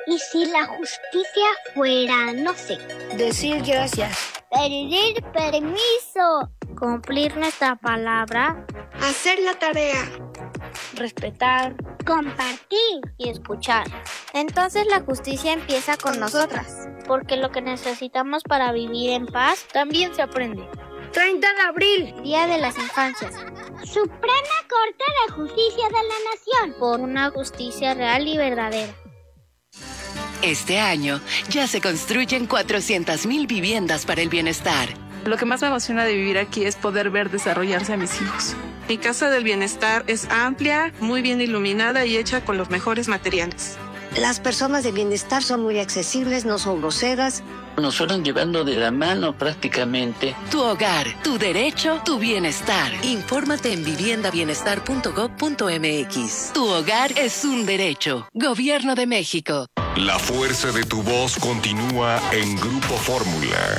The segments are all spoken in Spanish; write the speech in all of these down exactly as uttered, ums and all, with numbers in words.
¿Y si la justicia fuera, no sé, decir gracias, pedir permiso, cumplir nuestra palabra, hacer la tarea, respetar, compartir y escuchar? Entonces la justicia empieza con, con nosotras, porque lo que necesitamos para vivir en paz también se aprende. treinta de abril, Día de las Infancias. Suprema Corte de Justicia de la Nación. Por una justicia real y verdadera. Este año ya se construyen cuatrocientas mil viviendas para el bienestar. Lo que más me emociona de vivir aquí es poder ver desarrollarse a mis hijos. Mi casa del bienestar es amplia, muy bien iluminada y hecha con los mejores materiales. Las personas de bienestar son muy accesibles, no son groseras. Nos fueron llevando de la mano prácticamente. Tu hogar, tu derecho, tu bienestar. Infórmate en vivienda bienestar punto gob punto eme equis. Tu hogar es un derecho. Gobierno de México. La fuerza de tu voz continúa en Grupo Fórmula.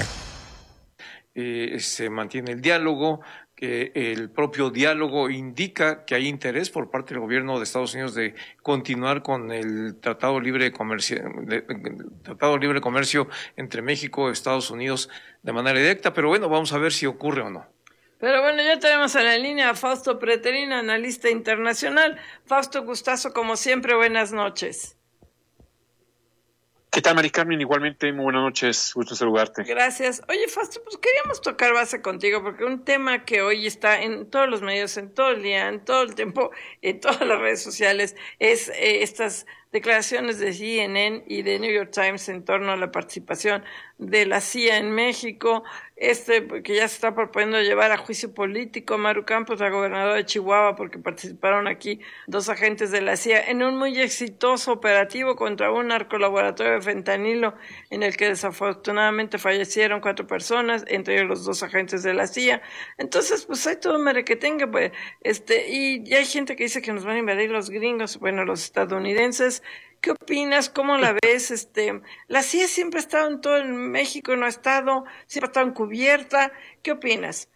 Eh, se mantiene el diálogo, que el propio diálogo indica que hay interés por parte del gobierno de Estados Unidos de continuar con el Tratado Libre de Comercio, de, de, Tratado Libre de Comercio entre México y Estados Unidos de manera directa, pero bueno, vamos a ver si ocurre o no. Pero bueno, ya tenemos en la línea a Fausto Pretelín, analista internacional. Fausto, gustazo como siempre, buenas noches. ¿Qué tal, Mari Carmen? Igualmente, muy buenas noches, gusto saludarte. Gracias. Oye, Fausto, pues queríamos tocar base contigo, porque un tema que hoy está en todos los medios, en todo el día, en todo el tiempo, en todas las redes sociales, es eh, estas declaraciones de C N N y de New York Times en torno a la participación de la C I A en México, este que ya se está proponiendo llevar a juicio político a Maru Campos, la gobernadora de Chihuahua, porque participaron aquí dos agentes de la C I A en un muy exitoso operativo contra un narcolaboratorio de fentanilo en el que desafortunadamente fallecieron cuatro personas, entre ellos los dos agentes de la C I A. Entonces, pues hay todo un merequetengue, pues, este, y, y hay gente que dice que nos van a invadir los gringos, bueno, los estadounidenses. ¿Qué opinas? ¿Cómo la ves? Este, la C I A siempre ha estado en todo el México, no ha estado, siempre ha estado encubierta. ¿Qué opinas?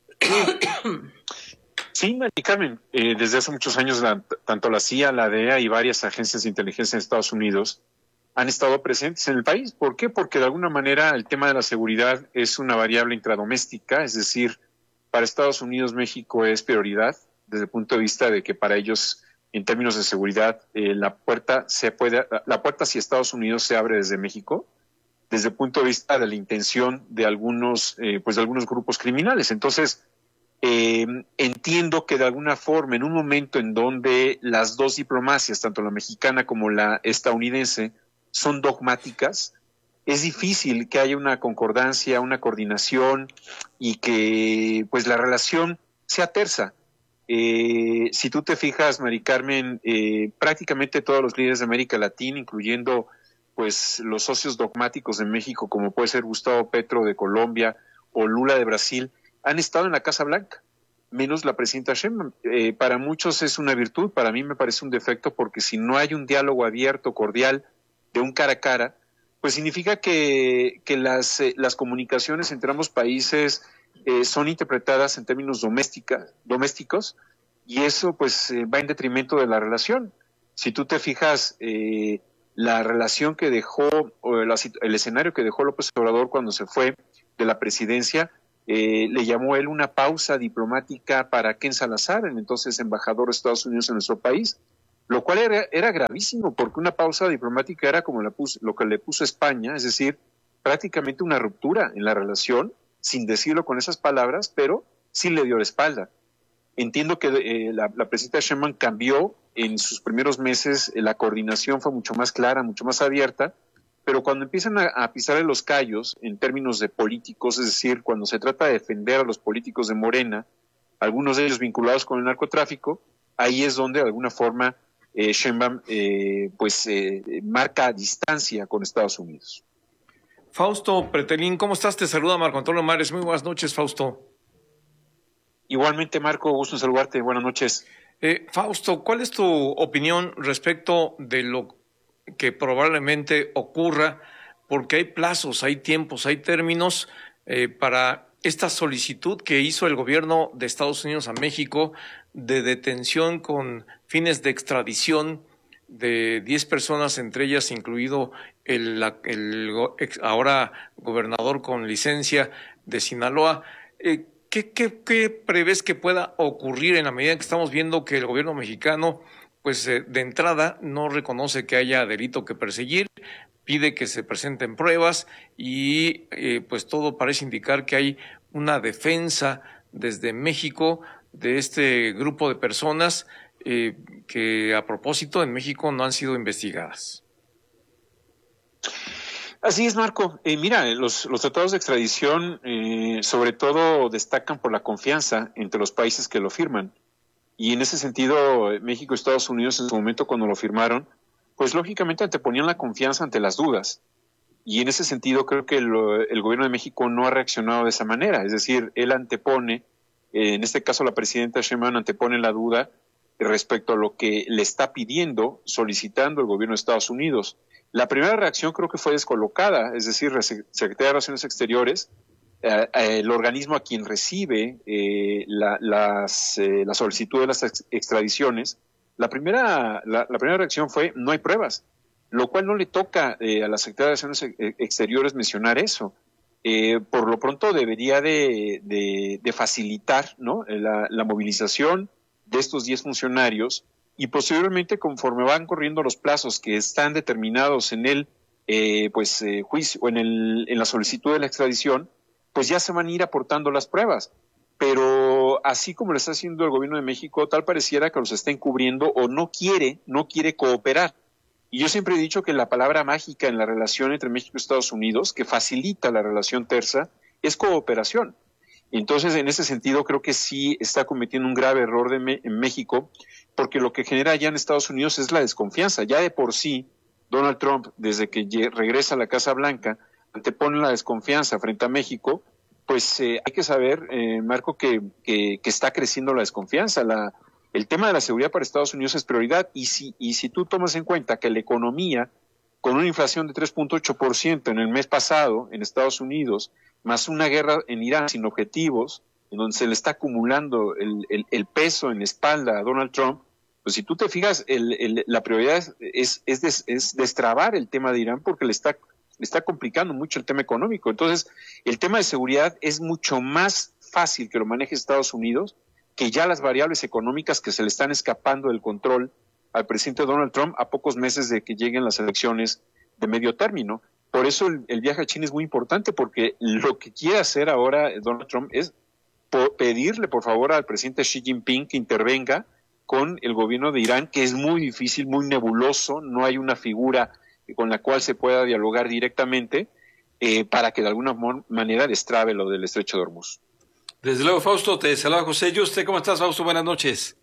Sí, Mari Carmen, eh, desde hace muchos años la, tanto la C I A, la D E A y varias agencias de inteligencia en Estados Unidos han estado presentes en el país. ¿Por qué? Porque de alguna manera el tema de la seguridad es una variable intradoméstica, es decir, para Estados Unidos México es prioridad desde el punto de vista de que para ellos, en términos de seguridad, eh, la puerta se puede, la puerta hacia Estados Unidos se abre desde México, desde el punto de vista de la intención de algunos, eh, pues de algunos grupos criminales. Entonces, eh, entiendo que de alguna forma, en un momento en donde las dos diplomacias, tanto la mexicana como la estadounidense, son dogmáticas, es difícil que haya una concordancia, una coordinación y que, pues, la relación sea tersa. Eh, si tú te fijas, Mari Carmen, eh, prácticamente todos los líderes de América Latina, incluyendo pues los socios dogmáticos de México, como puede ser Gustavo Petro de Colombia o Lula de Brasil, han estado en la Casa Blanca, menos la presidenta Sheinbaum. Eh, para muchos es una virtud, para mí me parece un defecto, porque si no hay un diálogo abierto, cordial, de un cara a cara, pues significa que, que las, eh, las comunicaciones entre ambos países Eh, son interpretadas en términos doméstica, domésticos, y eso pues eh, va en detrimento de la relación. Si tú te fijas, eh, la relación que dejó, o el, el escenario que dejó López Obrador cuando se fue de la presidencia, eh, le llamó él una pausa diplomática para Ken Salazar, el entonces embajador de Estados Unidos en nuestro país, lo cual era, era gravísimo, porque una pausa diplomática era como la puso, lo que le puso España, es decir, prácticamente una ruptura en la relación, sin decirlo con esas palabras, pero sí le dio la espalda. Entiendo que eh, la, la presidenta Sheinbaum cambió en sus primeros meses, eh, la coordinación fue mucho más clara, mucho más abierta, pero cuando empiezan a, a pisarle los callos en términos de políticos, es decir, cuando se trata de defender a los políticos de Morena, algunos de ellos vinculados con el narcotráfico, ahí es donde de alguna forma eh, Sheinbaum eh, pues, eh, marca distancia con Estados Unidos. Fausto Pretelín, ¿cómo estás? Te saluda Marco Antonio Mares. Muy buenas noches, Fausto. Igualmente, Marco, gusto en saludarte. Buenas noches. Eh, Fausto, ¿cuál es tu opinión respecto de lo que probablemente ocurra? Porque hay plazos, hay tiempos, hay términos eh, para esta solicitud que hizo el gobierno de Estados Unidos a México de detención con fines de extradición de diez personas, entre ellas incluido el, el ahora gobernador con licencia de Sinaloa. Eh, ¿qué, qué, ¿Qué prevés que pueda ocurrir en la medida en que estamos viendo que el gobierno mexicano, pues eh, de entrada, no reconoce que haya delito que perseguir, pide que se presenten pruebas y eh, pues todo parece indicar que hay una defensa desde México de este grupo de personas eh, que a propósito en México no han sido investigadas? Así es, Marco. Eh, mira, los, los tratados de extradición eh, sobre todo destacan por la confianza entre los países que lo firman. Y en ese sentido, México y Estados Unidos en su momento cuando lo firmaron, pues lógicamente anteponían la confianza ante las dudas. Y en ese sentido creo que lo, el gobierno de México no ha reaccionado de esa manera. Es decir, él antepone, eh, en este caso la presidenta Sheinbaum antepone la duda respecto a lo que le está pidiendo, solicitando el gobierno de Estados Unidos. La primera reacción creo que fue descolocada, es decir, Secretaría de Relaciones Exteriores, eh, eh, el organismo a quien recibe eh, la, las, eh, la solicitud de las ex extradiciones, la primera, la, la primera reacción fue no hay pruebas, lo cual no le toca eh, a la Secretaría de Relaciones Exteriores mencionar eso. Eh, por lo pronto debería de, de, de facilitar, ¿no?, la, la movilización de estos diez funcionarios y posteriormente, conforme van corriendo los plazos que están determinados en el eh, pues eh, juicio o en, el, en la solicitud de la extradición, pues ya se van a ir aportando las pruebas. Pero así como lo está haciendo el gobierno de México, tal pareciera que los está encubriendo o no quiere, no quiere cooperar. Y yo siempre he dicho que la palabra mágica en la relación entre México y Estados Unidos, que facilita la relación tersa, es cooperación. Entonces, en ese sentido, creo que sí está cometiendo un grave error de me en México, porque lo que genera allá en Estados Unidos es la desconfianza. Ya de por sí, Donald Trump, desde que regresa a la Casa Blanca, antepone la desconfianza frente a México, pues eh, hay que saber, eh, Marco, que, que, que está creciendo la desconfianza. La, el tema de la seguridad para Estados Unidos es prioridad, y si, y si tú tomas en cuenta que la economía, con una inflación de tres punto ocho por ciento en el mes pasado en Estados Unidos, más una guerra en Irán sin objetivos, en donde se le está acumulando el, el, el peso en la espalda a Donald Trump, pues si tú te fijas, el, el, la prioridad es, es, es, des, es destrabar el tema de Irán porque le está, le está complicando mucho el tema económico. Entonces, el tema de seguridad es mucho más fácil que lo maneje Estados Unidos que ya las variables económicas que se le están escapando del control al presidente Donald Trump a pocos meses de que lleguen las elecciones de medio término. Por eso el, el viaje a China es muy importante, porque lo que quiere hacer ahora Donald Trump es po pedirle, por favor, al presidente Xi Jinping que intervenga con el gobierno de Irán, que es muy difícil, muy nebuloso, no hay una figura con la cual se pueda dialogar directamente, eh, para que de alguna manera destrabe lo del estrecho de Hormuz. Desde luego, Fausto, te saluda José Yuste. ¿Cómo estás, Fausto? Buenas noches.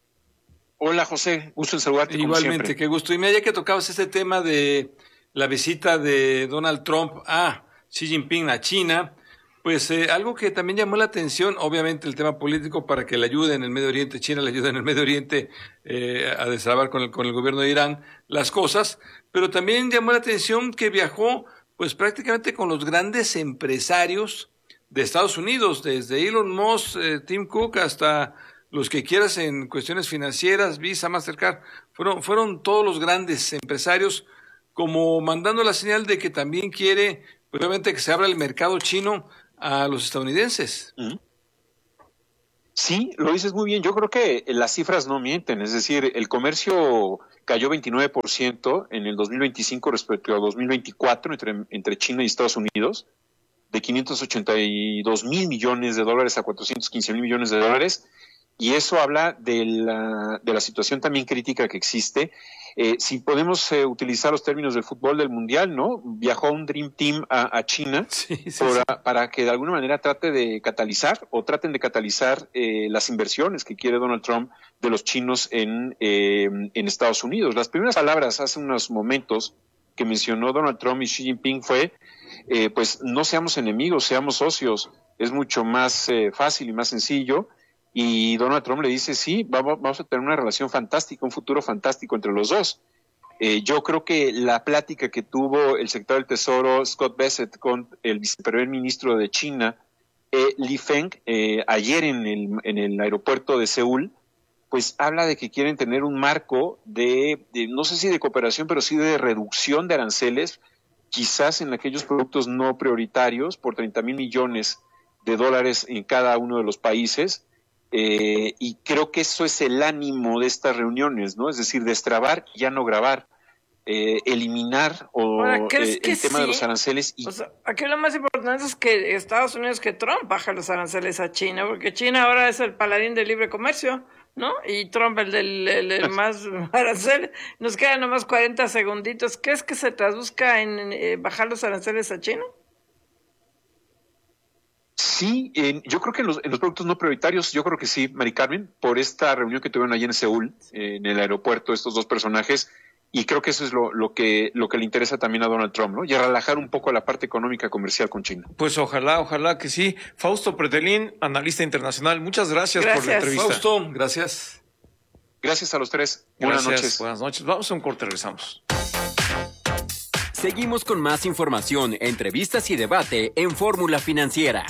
Hola, José, gusto en saludarte. Igualmente, qué gusto. Y me ya que tocabas este tema de la visita de Donald Trump a Xi Jinping a China, pues eh, algo que también llamó la atención, obviamente el tema político para que le ayude en el Medio Oriente, China le ayude en el Medio Oriente eh, a destrabar con el, con el gobierno de Irán las cosas, pero también llamó la atención que viajó pues prácticamente con los grandes empresarios de Estados Unidos, desde Elon Musk, eh, Tim Cook, hasta los que quieras en cuestiones financieras, Visa, Mastercard, fueron, fueron todos los grandes empresarios como mandando la señal de que también quiere, pues, obviamente, que se abra el mercado chino a los estadounidenses. Sí, lo dices muy bien. Yo creo que las cifras no mienten. Es decir, el comercio cayó veintinueve por ciento en el dos mil veinticinco respecto a dos mil veinticuatro entre, entre China y Estados Unidos, de quinientos ochenta y dos mil millones de dólares a cuatrocientos quince mil millones de dólares. Y eso habla de la, de la situación también crítica que existe. Eh, si podemos eh, utilizar los términos del fútbol del Mundial, ¿no? Viajó un Dream Team a, a China sí, sí, para, sí. para que de alguna manera trate de catalizar o traten de catalizar eh, las inversiones que quiere Donald Trump de los chinos en, eh, en Estados Unidos. Las primeras palabras hace unos momentos que mencionó Donald Trump y Xi Jinping fue, eh, pues no seamos enemigos, seamos socios. Es mucho más eh, fácil y más sencillo. Y Donald Trump le dice, sí, vamos, vamos a tener una relación fantástica, un futuro fantástico entre los dos. Eh, yo creo que la plática que tuvo el secretario del Tesoro, Scott Bessent, con el viceprimer ministro de China, eh, Li Feng, eh, ayer en el, en el aeropuerto de Seúl, pues habla de que quieren tener un marco de, de, no sé si de cooperación, pero sí de reducción de aranceles, quizás en aquellos productos no prioritarios, por treinta mil millones de dólares en cada uno de los países, eh, y creo que eso es el ánimo de estas reuniones, ¿no? Es decir, destrabar y ya no grabar, eh, eliminar o Ahora, ¿crees eh, que el tema sí? de los aranceles. Y... O sea, aquí lo más importante es que Estados Unidos, que Trump baja los aranceles a China, porque China ahora es el paladín del libre comercio, ¿no? Y Trump el del el, el más arancel. Nos quedan nomás cuarenta segunditos. ¿Crees que se traduzca en eh, bajar los aranceles a China? Sí, eh, yo creo que en los, en los productos no prioritarios, yo creo que sí, Mari Carmen, por esta reunión que tuvieron allí en Seúl, eh, en el aeropuerto, estos dos personajes, y creo que eso es lo, lo que lo que le interesa también a Donald Trump, ¿no? Y a relajar un poco la parte económica comercial con China. Pues ojalá, ojalá que sí. Fausto Pretelín, analista internacional, muchas gracias, gracias. por la entrevista. Fausto, gracias. Gracias a los tres. Buenas gracias, noches. Buenas noches. Vamos a un corte, regresamos. Seguimos con más información, entrevistas y debate en Fórmula Financiera.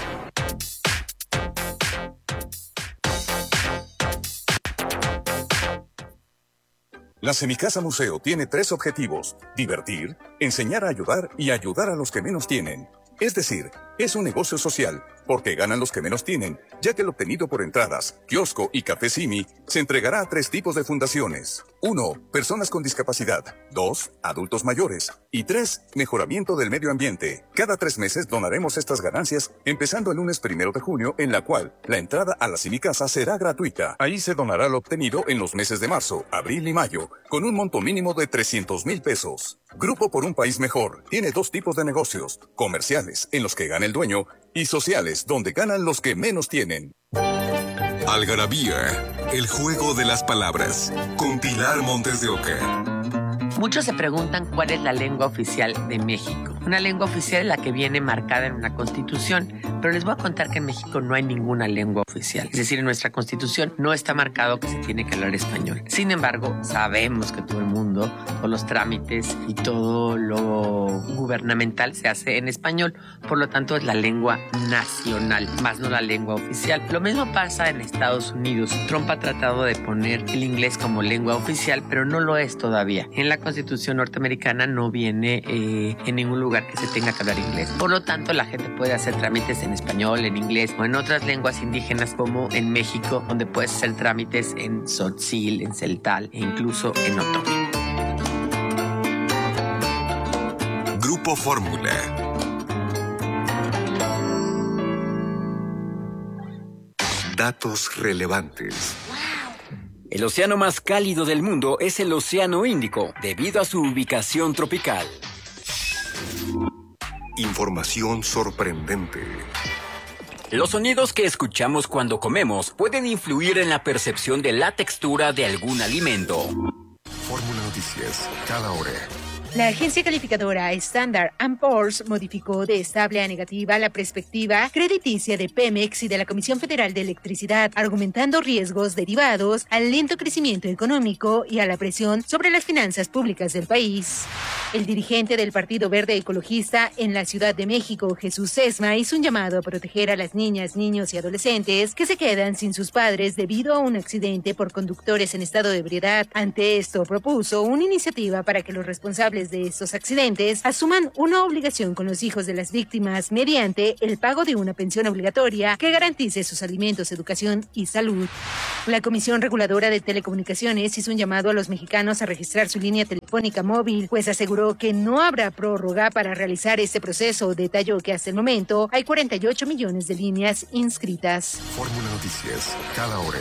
La Semicasa Museo tiene tres objetivos: divertir, enseñar a ayudar y ayudar a los que menos tienen. Es decir, es un negocio social, porque ganan los que menos tienen, ya que el obtenido por entradas, kiosco y café Simi se entregará a tres tipos de fundaciones. Uno, personas con discapacidad. Dos, adultos mayores. Y tres, mejoramiento del medio ambiente. Cada tres meses donaremos estas ganancias, empezando el lunes primero de junio, en la cual la entrada a la Semicasa será gratuita. Ahí se donará lo obtenido en los meses de marzo, abril y mayo, con un monto mínimo de trescientos mil pesos. Grupo por un País Mejor tiene dos tipos de negocios: comerciales, en los que gana el dueño, y sociales, donde ganan los que menos tienen. Algarabía, el juego de las palabras, con Pilar Montes de Oca. Muchos se preguntan cuál es la lengua oficial de México. Una lengua oficial es la que viene marcada en una constitución, pero les voy a contar que en México no hay ninguna lengua oficial. Es decir, en nuestra constitución no está marcado que se tiene que hablar español. Sin embargo, sabemos que todo el mundo, todos los trámites y todo lo gubernamental se hace en español. Por lo tanto, es la lengua nacional, más no la lengua oficial. Lo mismo pasa en Estados Unidos. Trump ha tratado de poner el inglés como lengua oficial, pero no lo es todavía. En la Constitución norteamericana no viene eh, en ningún lugar que se tenga que hablar inglés. Por lo tanto, la gente puede hacer trámites en español, en inglés o en otras lenguas indígenas, como en México, donde puedes hacer trámites en tzotzil, en celtal e incluso en otomí. Grupo Fórmula. Datos relevantes. El océano más cálido del mundo es el Océano Índico, debido a su ubicación tropical. Información sorprendente. Los sonidos que escuchamos cuando comemos pueden influir en la percepción de la textura de algún alimento. Fórmula Noticias, cada hora. La agencia calificadora Standard and Poor's modificó de estable a negativa la perspectiva crediticia de Pemex y de la Comisión Federal de Electricidad, argumentando riesgos derivados al lento crecimiento económico y a la presión sobre las finanzas públicas del país. El dirigente del Partido Verde Ecologista en la Ciudad de México, Jesús Sesma, hizo un llamado a proteger a las niñas, niños y adolescentes que se quedan sin sus padres debido a un accidente por conductores en estado de ebriedad. Ante esto, propuso una iniciativa para que los responsables de estos accidentes asuman una obligación con los hijos de las víctimas mediante el pago de una pensión obligatoria que garantice sus alimentos, educación y salud. La Comisión Reguladora de Telecomunicaciones hizo un llamado a los mexicanos a registrar su línea telefónica móvil, pues aseguró que no habrá prórroga para realizar este proceso. Detalló que hasta el momento hay cuarenta y ocho millones de líneas inscritas. Fórmula Noticias, cada hora.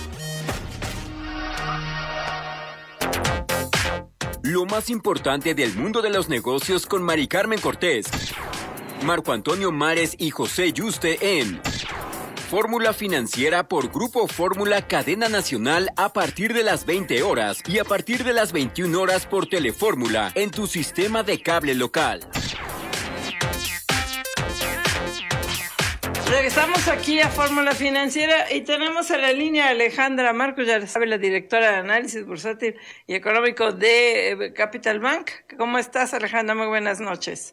Lo más importante del mundo de los negocios con Mari Carmen Cortés, Marco Antonio Mares y José Yuste en Fórmula Financiera por Grupo Fórmula Cadena Nacional a partir de las veinte horas y a partir de las veintiuna horas por Telefórmula en tu sistema de cable local. Regresamos aquí a Fórmula Financiera y tenemos a la línea a Alejandra Marcos, ya sabe, la directora de análisis bursátil y económico de Capital Bank. ¿Cómo estás, Alejandra? Muy buenas noches.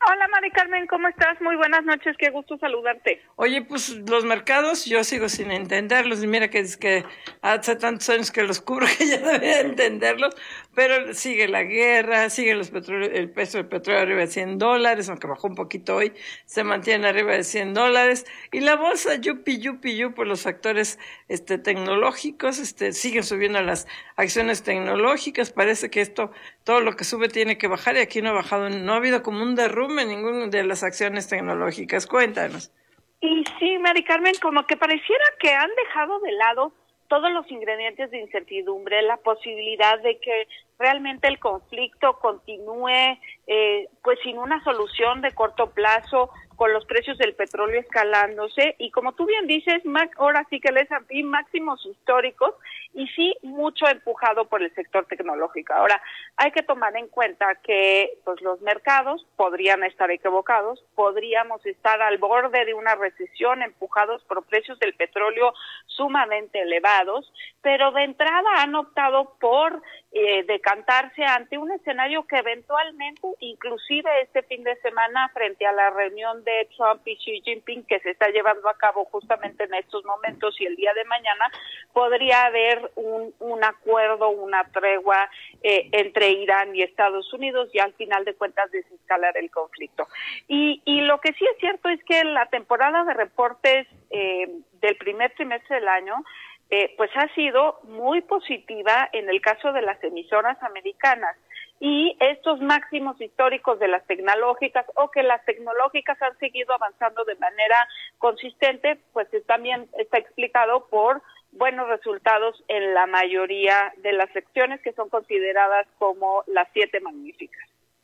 Hola Mari Carmen, ¿cómo estás? Muy buenas noches, qué gusto saludarte. Oye, pues los mercados yo sigo sin entenderlos y mira que es que hace tantos años que los cubro que ya debería entenderlos, pero sigue la guerra, sigue los petróleo, el peso del petróleo arriba de cien dólares, aunque bajó un poquito hoy, se mantiene arriba de cien dólares y la bolsa yupi yupi yupi por los factores este tecnológicos, este siguen subiendo las acciones tecnológicas, parece que esto, todo lo que sube tiene que bajar y aquí no ha bajado, no ha habido como un derrumbe en ninguna de las acciones tecnológicas. Cuéntanos. Y sí, Mari Carmen, como que pareciera que han dejado de lado todos los ingredientes de incertidumbre, la posibilidad de que realmente el conflicto continúe eh, pues sin una solución de corto plazo, con los precios del petróleo escalándose y como tú bien dices, ahora sí que el ese and pe máximos históricos y sí mucho empujado por el sector tecnológico. Ahora, hay que tomar en cuenta que pues los mercados podrían estar equivocados, podríamos estar al borde de una recesión empujados por precios del petróleo sumamente elevados, pero de entrada han optado por eh, decantarse ante un escenario que eventualmente, inclusive este fin de semana frente a la reunión de Trump y Xi Jinping que se está llevando a cabo justamente en estos momentos y el día de mañana, podría haber un, un acuerdo, una tregua eh, entre Irán y Estados Unidos y al final de cuentas desescalar el conflicto. Y, y lo que sí es cierto es que la temporada de reportes eh, del primer trimestre del año eh, pues ha sido muy positiva en el caso de las emisoras americanas. Y estos máximos históricos de las tecnológicas o que las tecnológicas han seguido avanzando de manera consistente, pues también está explicado por buenos resultados en la mayoría de las secciones que son consideradas como las siete magníficas.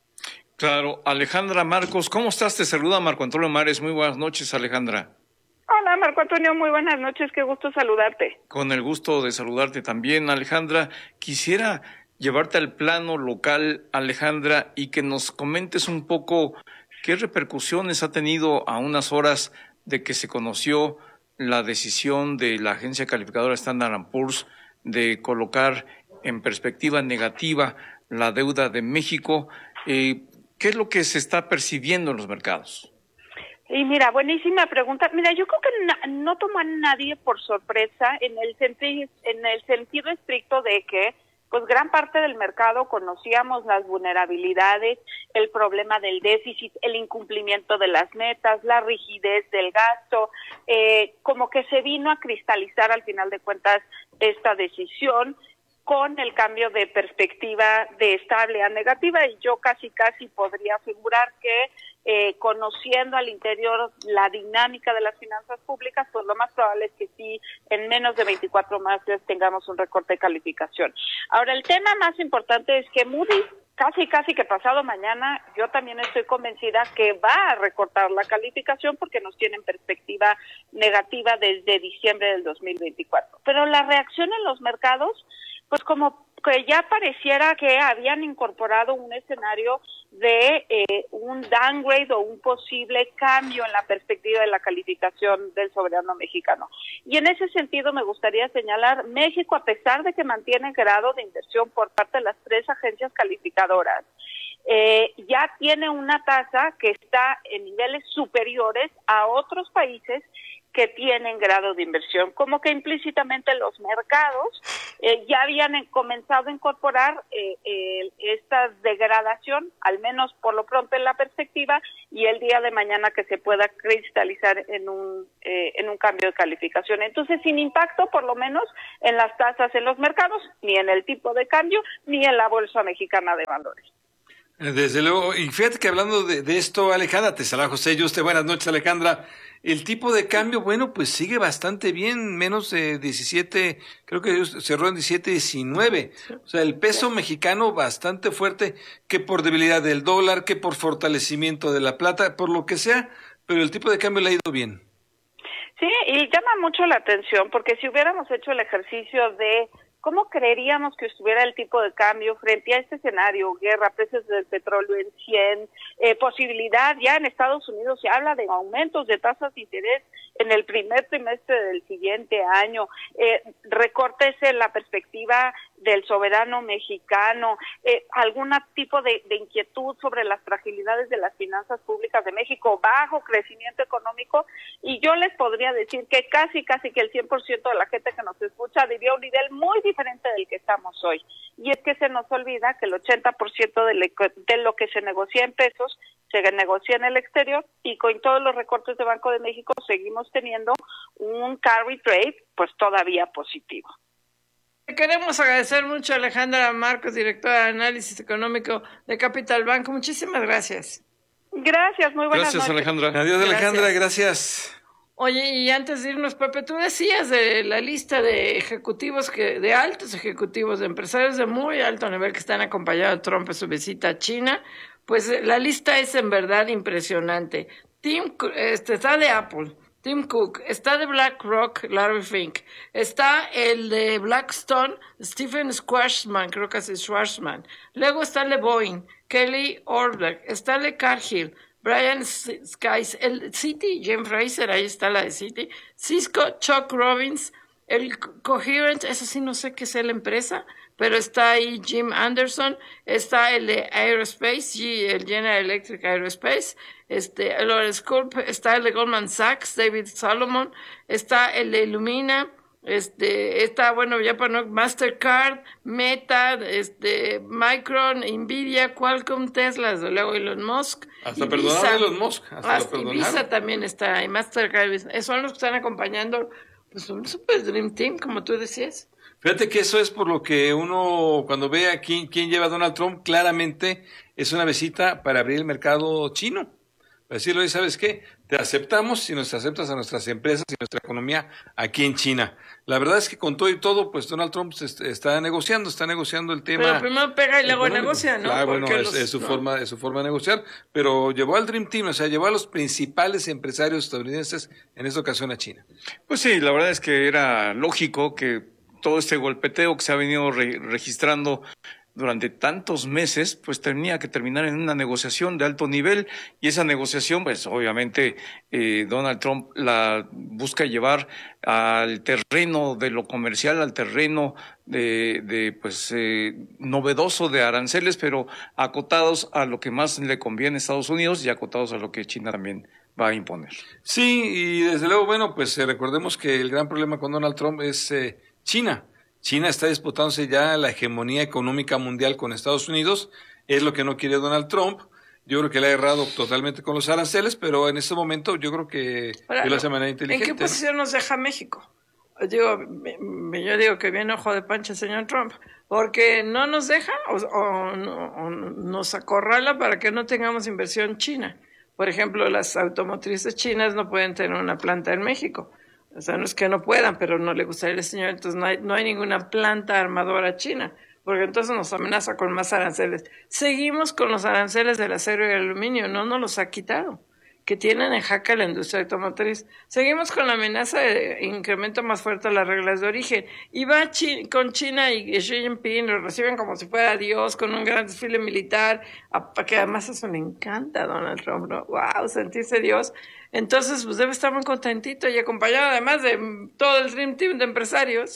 Claro, Alejandra Marcos, ¿cómo estás? Te saluda Marco Antonio Mares. Muy buenas noches, Alejandra. Hola, Marco Antonio, muy buenas noches, qué gusto saludarte. Con el gusto de saludarte también, Alejandra. Quisiera llevarte al plano local, Alejandra, y que nos comentes un poco qué repercusiones ha tenido a unas horas de que se conoció la decisión de la agencia calificadora Standard and Poor's de colocar en perspectiva negativa la deuda de México. Eh, ¿Qué es lo que se está percibiendo en los mercados? Y mira, buenísima pregunta. Mira, yo creo que no, no tomó a nadie por sorpresa en el sentido, en el sentido estricto de que pues gran parte del mercado conocíamos las vulnerabilidades, el problema del déficit, el incumplimiento de las metas, la rigidez del gasto, eh, como que se vino a cristalizar al final de cuentas esta decisión con el cambio de perspectiva de estable a negativa y yo casi casi podría asegurar que eh, conociendo al interior la dinámica de las finanzas públicas, pues lo más probable es que sí, en menos de veinticuatro meses tengamos un recorte de calificación. Ahora, el tema más importante es que Moody's, casi casi que pasado mañana, yo también estoy convencida que va a recortar la calificación porque nos tiene en perspectiva negativa desde diciembre del dos mil veinticuatro. Pero la reacción en los mercados, pues como que ya pareciera que habían incorporado un escenario de eh, un downgrade o un posible cambio en la perspectiva de la calificación del soberano mexicano. Y en ese sentido me gustaría señalar, México, a pesar de que mantiene grado de inversión por parte de las tres agencias calificadoras, eh, ya tiene una tasa que está en niveles superiores a otros países que tienen grado de inversión, como que implícitamente los mercados eh, ya habían comenzado a incorporar eh, eh, esta degradación, al menos por lo pronto en la perspectiva, y el día de mañana que se pueda cristalizar en un eh, en un cambio de calificación. Entonces, sin impacto, por lo menos, en las tasas en los mercados, ni en el tipo de cambio, ni en la Bolsa Mexicana de Valores. Desde luego, y fíjate que hablando de, de esto, Alejandra, te saluda José Yuste, buenas noches, Alejandra. El tipo de cambio, bueno, pues sigue bastante bien, menos de diecisiete, creo que cerró en diecisiete diecinueve. O sea, el peso mexicano bastante fuerte, que por debilidad del dólar, que por fortalecimiento de la plata, por lo que sea, pero el tipo de cambio le ha ido bien. Sí, y llama mucho la atención, porque si hubiéramos hecho el ejercicio de ¿cómo creeríamos que estuviera el tipo de cambio frente a este escenario? Guerra, precios del petróleo en cien, eh, posibilidad, ya en Estados Unidos se habla de aumentos de tasas de interés en el primer trimestre del siguiente año, eh, recortes en la perspectiva del soberano mexicano, eh, algún tipo de, de inquietud sobre las fragilidades de las finanzas públicas de México, bajo crecimiento económico, y yo les podría decir que casi, casi que el cien por ciento de la gente que nos escucha vivió a un nivel muy diferente del que estamos hoy. Y es que se nos olvida que el ochenta por ciento de, le, de lo que se negocia en pesos se negocia en el exterior, y con todos los recortes de Banco de México seguimos teniendo un carry trade pues todavía positivo. Queremos agradecer mucho a Alejandra Marcos, directora de Análisis Económico de Capital Banco. Muchísimas gracias. Gracias, muy buenas Gracias, noches. Alejandra. Adiós, Gracias. Alejandra, gracias. Oye, y antes de irnos, Pepe, tú decías de la lista de ejecutivos, que de altos ejecutivos, de empresarios de muy alto nivel que están acompañando a Trump en su visita a China. Pues la lista es en verdad impresionante. Tim, este, está de Apple, Tim Cook, está de BlackRock, Larry Fink, está el de Blackstone, Stephen Schwarzman, creo que es Schwarzman, luego está el de Boeing, Kelly Orbeck, está el de Cargill, Brian Skies, el Citi, Jim Fraser, ahí está la de Citi, Cisco, Chuck Robbins, el Coherent, eso sí no sé qué es la empresa, pero está ahí Jim Anderson, está el de Aerospace, el General Electric Aerospace, este, Lawrence Culp, está el de Goldman Sachs, David Solomon, está el de Illumina, este, está, bueno, ya para no, Mastercard, Meta, este, Micron, Nvidia, Qualcomm, Tesla, desde luego Elon Musk. Hasta y perdonaron Visa. a Elon Musk. Hasta Hasta lo y perdonaron. Visa también está ahí, Mastercard, son los que están acompañando, pues un super dream team, como tú decías. Fíjate que eso es por lo que uno, cuando ve a quién, quién lleva a Donald Trump, claramente es una visita para abrir el mercado chino. Para decirle, ¿sabes qué? Te aceptamos si nos aceptas a nuestras empresas y nuestra economía aquí en China. La verdad es que con todo y todo, pues Donald Trump se est- está negociando, está negociando el tema. Pero primero pega y luego económico. negocia, ¿no? Claro, bueno, Porque es, los- es su ¿no? forma, es su forma de negociar, pero llevó al Dream Team, o sea, llevó a los principales empresarios estadounidenses, en esta ocasión a China. Pues sí, la verdad es que era lógico que todo este golpeteo que se ha venido re- registrando durante tantos meses, pues tenía que terminar en una negociación de alto nivel, y esa negociación, pues obviamente eh, Donald Trump la busca llevar al terreno de lo comercial, al terreno de, de pues eh, novedoso de aranceles, pero acotados a lo que más le conviene a Estados Unidos y acotados a lo que China también va a imponer. Sí, y desde luego, bueno, pues eh, recordemos que el gran problema con Donald Trump es eh, China. China está disputándose ya la hegemonía económica mundial con Estados Unidos, es lo que no quiere Donald Trump. Yo creo que le ha errado totalmente con los aranceles, pero en este momento yo creo que Ahora, que lo hace de manera ¿en inteligente. qué posición nos deja México? Digo, me- me- yo digo que viene ojo de pancha el señor Trump, porque no nos deja o, o no- o nos acorrala para que no tengamos inversión china. Por ejemplo, las automotrices chinas no pueden tener una planta en México. O sea, no es que no puedan, pero no le gustaría al señor, entonces no hay, no hay ninguna planta armadora china, porque entonces nos amenaza con más aranceles. Seguimos con los aranceles del acero y el aluminio, no nos los ha quitado, que tienen en jaque la industria automotriz. Seguimos con la amenaza de incremento más fuerte de las reglas de origen. Y va Chi- con China y Xi Jinping, lo reciben como si fuera Dios, con un gran desfile militar, a- que además eso le encanta a Donald Trump, ¿no? ¡Wow! Sentirse Dios. Entonces, pues debe estar muy contentito y acompañado además de mm, todo el Dream Team de empresarios.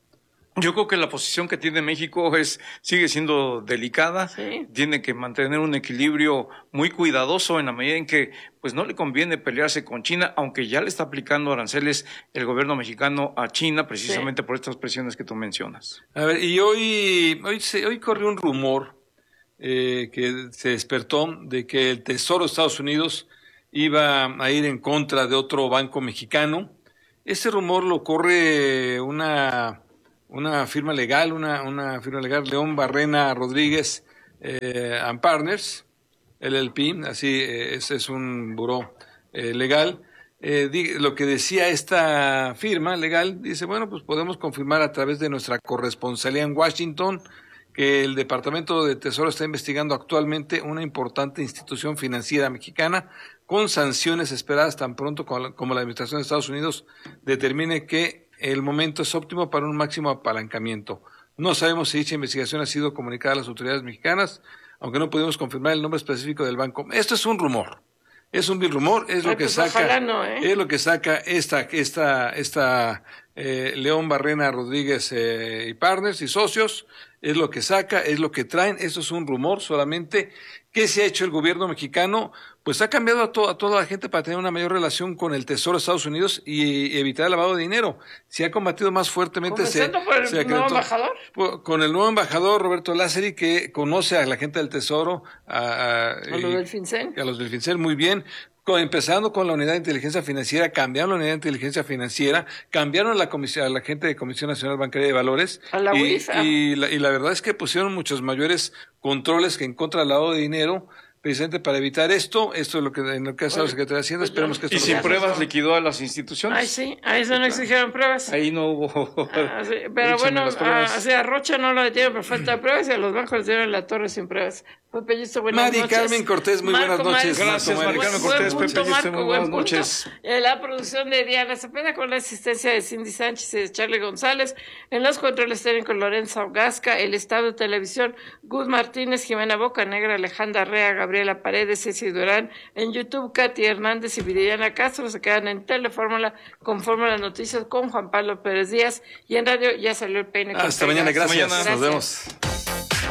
Yo creo que la posición que tiene México es sigue siendo delicada, tiene que mantener un equilibrio muy cuidadoso en la medida en que pues no le conviene pelearse con China, aunque ya le está aplicando aranceles el gobierno mexicano a China precisamente por estas presiones que tú mencionas. A ver, y hoy, hoy, se, hoy corrió un rumor eh, que se despertó de que el Tesoro de Estados Unidos iba a ir en contra de otro banco mexicano. Ese rumor lo corre una, una firma legal, una, una firma legal, León Barrena Rodríguez eh, and Partners, L L P, así eh, es, es un buró eh, legal. Eh, di- lo que decía esta firma legal, dice, bueno, pues podemos confirmar a través de nuestra corresponsalía en Washington que el Departamento de Tesoro está investigando actualmente una importante institución financiera mexicana con sanciones esperadas tan pronto como la, como la Administración de Estados Unidos determine que el momento es óptimo para un máximo apalancamiento. No sabemos si dicha investigación ha sido comunicada a las autoridades mexicanas, aunque no podemos confirmar el nombre específico del banco. Esto es un rumor. Es un vil rumor, es lo Ay, que pues saca, ojalá no, ¿eh? es lo que saca esta, esta, esta eh, León Barrena Rodríguez eh, y partners y socios, es lo que saca, es lo que traen. Eso es un rumor solamente. ¿Qué se ha hecho el gobierno mexicano? Pues ha cambiado a, to a toda la gente para tener una mayor relación con el Tesoro de Estados Unidos y evitar el lavado de dinero. Se ha combatido más fuertemente. ¿Comenzando se, por el se nuevo embajador? Con el nuevo embajador Roberto Lázari, que conoce a la gente del Tesoro, a, a, ¿A los del FinCEN? A los del FinCEN, muy bien. Empezando con la unidad de inteligencia financiera, cambiaron la unidad de inteligencia financiera, cambiaron la comisión, a la gente de Comisión Nacional Bancaria de Valores. A la y, U I F A. y, la, y la verdad es que pusieron muchos mayores controles que en contra del lavado de dinero, precisamente para evitar esto. Esto es lo que en lo que ha estado la Secretaría de Hacienda. Pues Esperemos que esto Y no sin pase. pruebas liquidó a las instituciones. Ay, sí, a eso no exigieron pruebas. Ahí no hubo. Ah, sí, pero Échenme bueno, las a, pruebas. o sea, a Rocha no lo detuvieron por falta de pruebas y a los bancos les dieron la torre sin pruebas. Pepe Yuste, buenas Mari noches. Carmen Cortés, muy Marco buenas noches. Mari- Gracias, Marco Mari Carmen Mari. Cortés, Buen Pepe punto, Yuste, Marco, muy buen buenas punto. noches. Eh, La producción de Diana Cepeda con la asistencia de Cindy Sánchez y de Charlie González. En los controles técnicos Lorenzo Augasca, el Estado de Televisión, Gus Martínez, Jimena Bocanegra, Alejandra Rea, Gabriela Paredes, Ceci Durán. En YouTube, Katy Hernández y Viridiana Castro se quedan en Telefórmula con Fórmula Noticias con Juan Pablo Pérez Díaz. Y en radio ya salió el peine. con Hasta Pegaso. mañana, gracias. Hasta mañana. Nos vemos.